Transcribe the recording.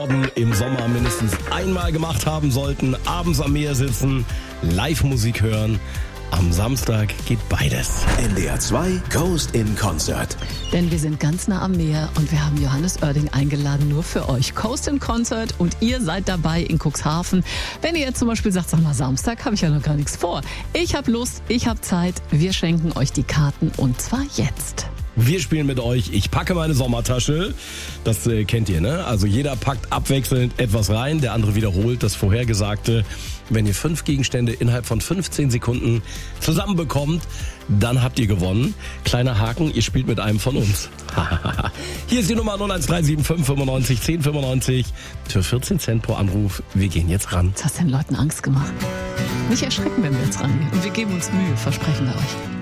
im Sommer mindestens einmal gemacht haben sollten. Abends am Meer sitzen, Live-Musik hören. Am Samstag geht beides. NDR 2 Coast in Concert. Denn wir sind ganz nah am Meer und wir haben Johannes Oerding eingeladen, nur für euch. Coast in Concert und ihr seid dabei in Cuxhaven. Wenn ihr jetzt zum Beispiel sagt, sag mal, Samstag habe ich ja noch gar nichts vor. Ich habe Lust, ich habe Zeit. Wir schenken euch die Karten und zwar jetzt. Wir spielen mit euch. Ich packe meine Sommertasche. Das kennt ihr, ne? Also jeder packt abwechselnd etwas rein, der andere wiederholt das Vorhergesagte. Wenn ihr 5 Gegenstände innerhalb von 15 Sekunden zusammenbekommt, dann habt ihr gewonnen. Kleiner Haken, ihr spielt mit einem von uns. Hier ist die Nummer 01375 95 1095 für 14 Cent pro Anruf. Wir gehen jetzt ran. Jetzt hast du den Leuten Angst gemacht. Nicht erschrecken, wenn wir jetzt rangehen. Und wir geben uns Mühe, versprechen wir euch.